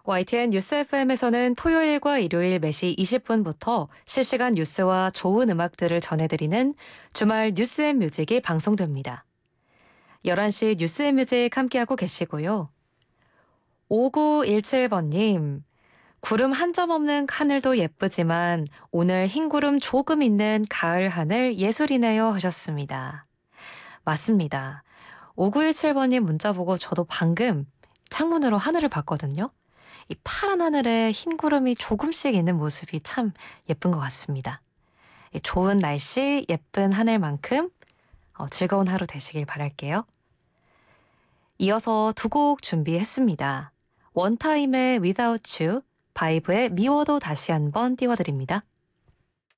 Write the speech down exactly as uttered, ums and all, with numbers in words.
와이티엔 뉴스 에프엠에서는 토요일과 일요일 매시 이십 분부터 실시간 뉴스와 좋은 음악들을 전해드리는 주말 뉴스 앤 뮤직이 방송됩니다. 열한 시 뉴스 앤 뮤직 함께하고 계시고요. 오구일칠 번님, 구름 한 점 없는 하늘도 예쁘지만 오늘 흰 구름 조금 있는 가을 하늘 예술이네요 하셨습니다. 맞습니다. 오구일칠 번님 문자 보고 저도 방금 창문으로 하늘을 봤거든요. 이 파란 하늘에 흰 구름이 조금씩 있는 모습이 참 예쁜 것 같습니다. 이 좋은 날씨, 예쁜 하늘만큼 어, 즐거운 하루 되시길 바랄게요. 이어서 두 곡 준비했습니다. 원타임의 Without You, 바이브의 미워도 다시 한번 띄워드립니다.